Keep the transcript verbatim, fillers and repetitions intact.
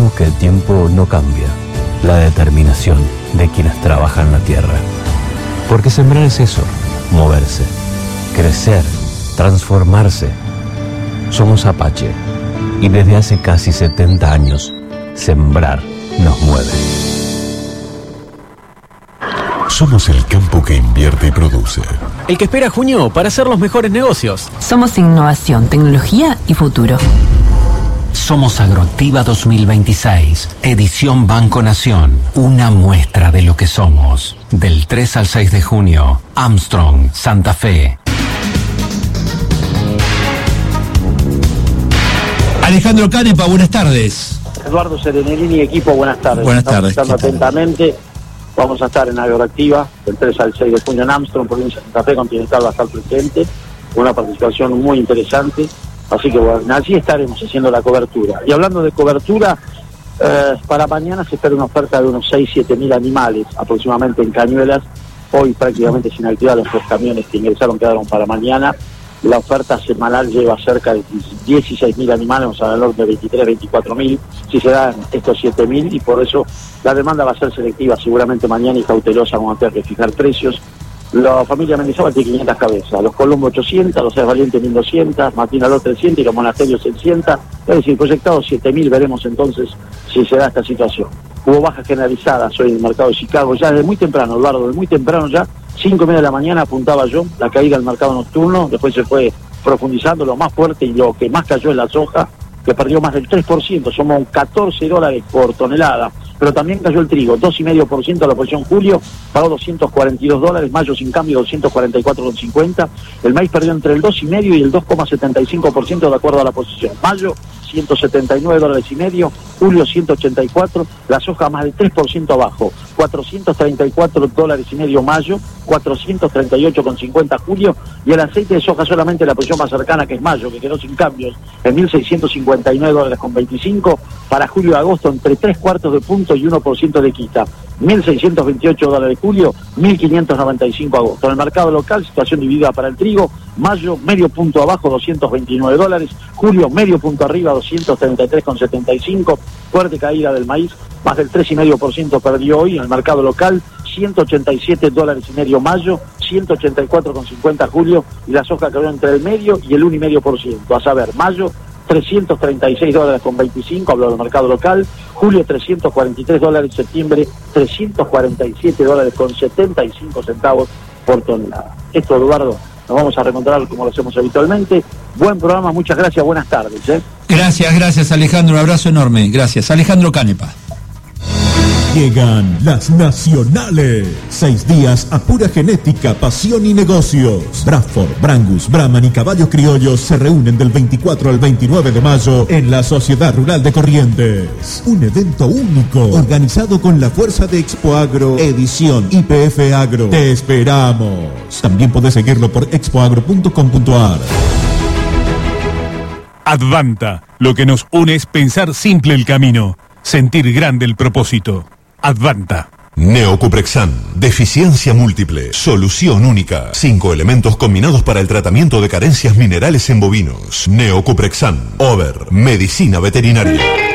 sabemos que el tiempo no cambia la determinación de quienes trabajan la tierra. Porque sembrar es eso, moverse, crecer, transformarse. Somos Apache y desde hace casi setenta años, sembrar nos mueve. Somos el campo que invierte y produce. El que espera junio para hacer los mejores negocios. Somos innovación, tecnología y futuro. Somos Agroactiva dos mil veintiséis, edición Banco Nación, una muestra de lo que somos. Del tres al seis de junio, Armstrong, Santa Fe. Alejandro Canepa, buenas tardes. Eduardo Serenelini, equipo, buenas tardes. Buenas tardes. Estamos escuchando atentamente. Vamos a estar en Agroactiva del tres al seis de junio en Armstrong, provincia de Santa Fe. Continental va a estar presente, con una participación muy interesante. Así que bueno, allí estaremos haciendo la cobertura. Y hablando de cobertura, eh, para mañana se espera una oferta de unos seis a siete mil animales aproximadamente en Cañuelas. Hoy prácticamente sin actividad, los dos camiones que ingresaron quedaron para mañana. La oferta semanal lleva cerca de dieciséis mil animales, vamos a hablar de veintitrés, veinticuatro mil, si se dan estos siete mil, y por eso la demanda va a ser selectiva seguramente mañana y cautelosa, vamos a tener que fijar precios. La familia Mendizábal tiene quinientas cabezas, los Colombo ochocientas, los Seas Valiente mil doscientas, Martín Aló trescientas y los Monasterios seiscientas, es decir, proyectados siete mil, veremos entonces si se da esta situación. Hubo bajas generalizadas hoy en el mercado de Chicago, ya desde muy temprano, Eduardo, desde muy temprano ya, cinco y media de la mañana apuntaba yo la caída del mercado nocturno, después se fue profundizando, lo más fuerte y lo que más cayó es la soja, que perdió más del tres por ciento, somos catorce dólares por tonelada, pero también cayó el trigo, dos coma cinco por ciento a la posición julio, pagó doscientos cuarenta y dos dólares, mayo sin cambio doscientos cuarenta y cuatro coma cincuenta, el maíz perdió entre el dos coma cinco y el dos coma setenta y cinco por ciento de acuerdo a la posición, mayo ciento setenta y nueve dólares y medio, julio ciento ochenta y cuatro, la soja más del tres por ciento abajo, cuatrocientos treinta y cuatro dólares y medio mayo, cuatrocientos treinta y ocho con cincuenta julio, y el aceite de soja solamente la posición más cercana que es mayo, que quedó sin cambios, en mil seiscientos cincuenta y nueve dólares con veinticinco, para julio y agosto entre tres cuartos de punto y uno por ciento de quita, mil seiscientos veintiocho dólares julio, mil quinientos noventa y cinco agosto. En el mercado local, situación dividida para el trigo, mayo medio punto abajo, doscientos veintinueve dólares, julio medio punto arriba, doscientos treinta y tres con setenta y cinco, fuerte caída del maíz, más del tres coma cinco por ciento perdió hoy en el mercado local, ciento ochenta y siete dólares y medio mayo, ciento ochenta y cuatro con cincuenta julio, y la soja quedó entre el medio y el uno coma cinco por ciento, a saber, mayo trescientos treinta y seis dólares con veinticinco, hablo del mercado local, julio trescientos cuarenta y tres dólares, septiembre trescientos cuarenta y siete dólares con setenta y cinco centavos por tonelada. Esto, Eduardo, nos vamos a reencontrar como lo hacemos habitualmente. Buen programa, muchas gracias, buenas tardes. ¿eh? Gracias, gracias Alejandro, un abrazo enorme, gracias. Alejandro Canepa. Llegan las nacionales. Seis días a pura genética, pasión y negocios. Bradford, Brangus, Brahman y caballos criollos se reúnen del veinticuatro al veintinueve de mayo en la Sociedad Rural de Corrientes. Un evento único, organizado con la fuerza de Expo Agro, edición I P F Agro. Te esperamos. También podés seguirlo por expoagro punto com punto ar. Advanta. Lo que nos une es pensar simple el camino, sentir grande el propósito. Advanta. Neocuprexan, deficiencia múltiple, solución única. Cinco elementos combinados para el tratamiento de carencias minerales en bovinos. Neocuprexan, Over, medicina veterinaria.